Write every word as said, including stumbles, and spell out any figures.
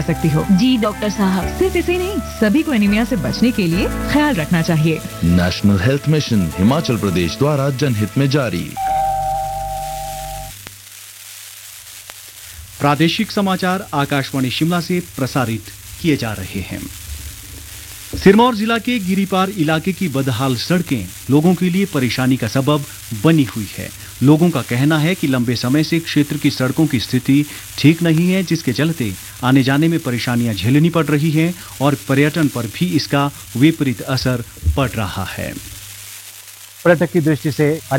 सकती हो। जी डॉक्टर साहब। सिर्फ इसे नहीं, सभी को एनीमिया से बचने के लिए ख्याल रखना चाहिए। National health mission Himachal Pradesh द्वारा जनहित में जारी। प्रादेशिक समाचार आकाशवाणी शिमला से प्रसारित किए जा रहे हैं। सिरमौर जिला के गिरिपार इलाके की बदहाल सड़कें लोगों के लिए परेशानी का सबब बनी हुई है। लोगों का कहना है कि लंबे समय से क्षेत्र की सड़कों की स्थिति ठीक नहीं है, जिसके चलते आने जाने में परेशानियां झेलनी पड़ रही हैं और पर्यटन पर भी इसका विपरीत असर पड़ रहा है। पर्यटक की दृष्टि से